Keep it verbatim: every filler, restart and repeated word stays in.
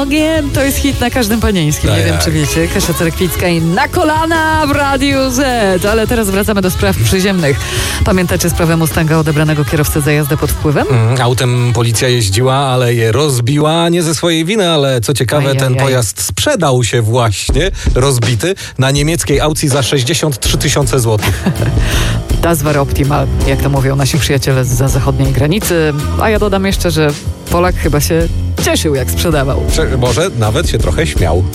Bogiem. To jest hit na każdym panieńskim. Tak. Nie wiem, czy wiecie. Kasia Cerekwicka i Na kolana w Radiu Z. Ale teraz wracamy do spraw przyziemnych. Pamiętacie sprawę Mustanga odebranego kierowcy za jazdę pod wpływem? Mm, autem policja jeździła, ale je rozbiła. Nie ze swojej winy, ale co ciekawe, Ajajaj. ten pojazd sprzedał się właśnie, rozbity, na niemieckiej aukcji za sześćdziesiąt trzy tysiące złotych. Das war optimal, jak to mówią nasi przyjaciele zza zachodniej granicy. A ja dodam jeszcze, że Polak chyba się cieszył, jak sprzedawał. Prze- może nawet się trochę śmiał.